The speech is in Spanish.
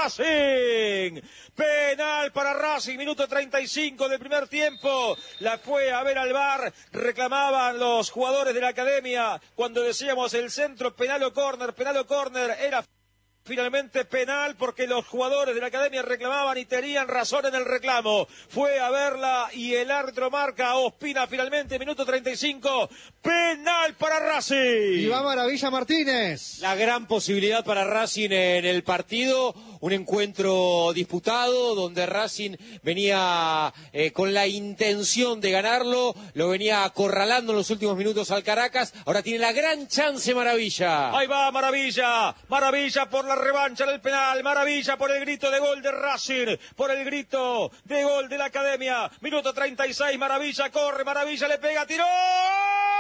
Racing. Penal para Racing, minuto 35 del primer tiempo. La fue a ver al VAR, reclamaban los jugadores de la academia cuando decíamos el centro, penal o córner, era finalmente penal porque los jugadores de la academia reclamaban y tenían razón en el reclamo. Fue a verla y el árbitro marca, Ospina finalmente, minuto 35, penal para Racing. Y va Maravilla Martínez. La gran posibilidad para Racing en el partido, un encuentro disputado donde Racing venía con la intención de ganarlo, lo venía acorralando en los últimos minutos al Caracas, ahora tiene la gran chance Maravilla. Ahí va Maravilla, Maravilla por la revancha del penal, Maravilla por el grito de gol de Racing, por el grito de gol de la academia, minuto 36, Maravilla corre, Maravilla le pega, tiró.